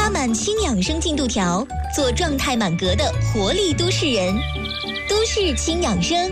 插满轻养生进度条，做状态满格的活力都市人。都市轻养生。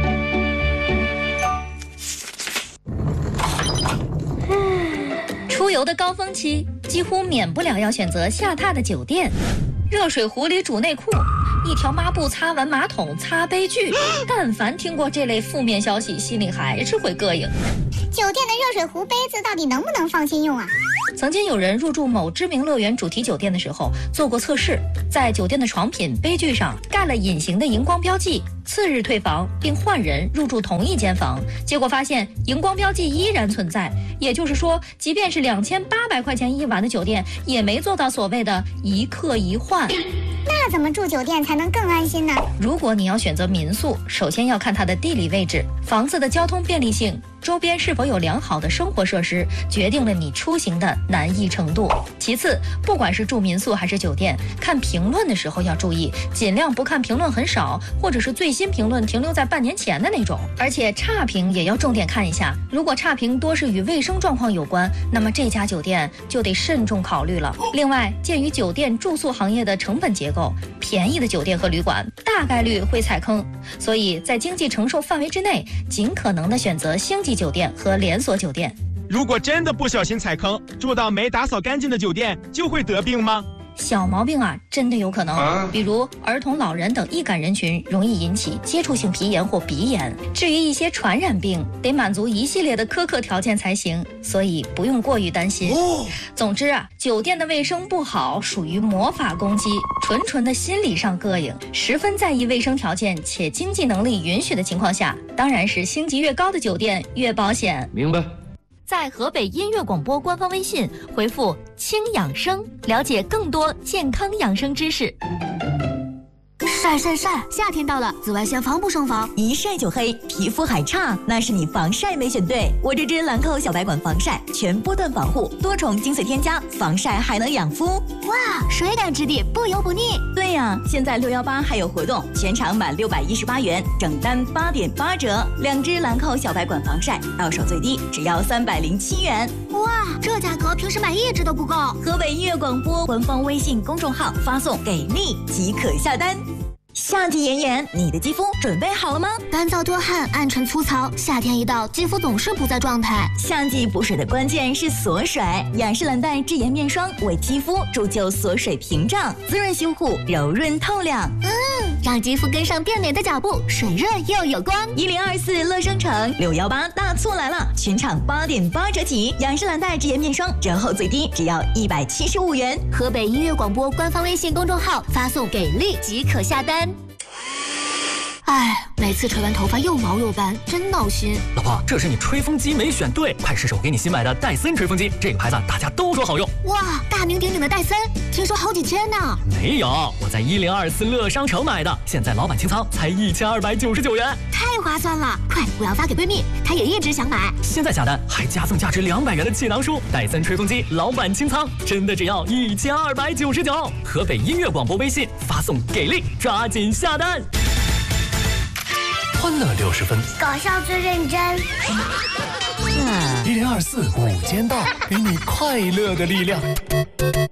出游的高峰期，几乎免不了要选择下榻的酒店。热水壶里煮内裤，一条抹布擦完马桶擦杯具。但凡听过这类负面消息，心里还是会膈应。 酒店的热水壶杯子到底能不能放心用啊？ 曾经有人入住某知名乐园主题酒店的时候做过测试，在酒店的床品杯具上盖了隐形的荧光标记，次日退房并换人入住同一间房，结果发现荧光标记依然存在。也就是说，即便是2800块钱一晚的酒店，也没做到所谓的一客一换。 那怎么住酒店才能更安心呢？ 如果你要选择民宿，首先要看它的地理位置、房子的交通便利性、周边是否有良好的生活设施，决定了你出行的难易程度。其次，不管是住民宿还是酒店，看评论的时候要注意，尽量不看评论很少，或者是最新评论停留在半年前的那种。而且差评也要重点看一下，如果差评多是与卫生状况有关，那么这家酒店就得慎重考虑了。另外，鉴于酒店住宿行业的成本结构，便宜的酒店和旅馆大概率会踩坑，所以在经济承受范围之内，尽可能的选择星级酒店和连锁酒店。 如果真的不小心踩坑，住到没打扫干净的酒店，就会得病吗？ 小毛病啊，真的有可能，比如儿童、老人等易感人群容易引起接触性皮炎或鼻炎。至于一些传染病，得满足一系列的苛刻条件才行，所以不用过于担心。总之啊，酒店的卫生不好属于魔法攻击，纯的心理上膈应。十分在意卫生条件且经济能力允许的情况下，当然是星级越高的酒店越保险。 明白。 在河北音乐广播官方微信回复“轻养生”，了解更多健康养生知识。 晒，夏天到了，紫外线防不胜防， 一晒就黑，皮肤还差，那是你防晒没选对。我这支兰蔻小白管防晒，全波段防护，多重精粹添加，防晒还能养肤。 哇，水感质地，不油不腻。 对呀，现在618还有活动，全场满618元，整单8.8折。2支兰蔻小白管防晒，到手最低只要307元。 哇，这价格平时买1支都不够。 河北音乐广播官方微信公众号发送“给力”即可下单。夏季炎炎，你的肌肤准备好了吗？ 干燥多汗，暗沉粗糙，夏天一到，肌肤总是不在状态。 夏季补水的关键是锁水，雅诗兰黛智妍面霜为肌肤铸就锁水屏障，滋润修护，柔润透亮。 让肌肤跟上变美的脚步，水润又有光。 1024乐生城618大促来了，全场8.8折起，雅诗兰黛智妍面霜折后最低只要175元。 河北音乐广播官方微信公众号发送“给力”即可下单。每次吹完头发又毛又斑，真闹心。 老婆，这是你吹风机没选对，快试试我给你新买的戴森吹风机，这个牌子大家都说好用。 哇，大名鼎鼎的戴森，听说好几千呢。 没有，我在1024乐商城买的，现在老板清仓才1299元， 太划算了！快，我要发给闺蜜，她也一直想买。 现在下单还加赠价值200元的气囊书，戴森吹风机老板清仓，真的只要1299。河北音乐广播微信发送“给力”，抓紧下单。 欢乐60分， 搞笑最认真。 1024午间到，给你快乐的力量。